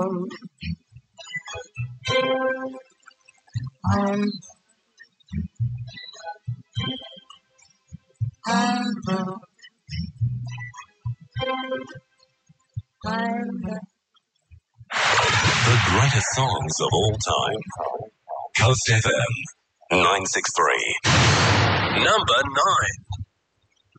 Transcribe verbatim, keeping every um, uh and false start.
road. I'm, I'm the, I'm the. The greatest songs of all time. Coast F M nine six three. Number nine.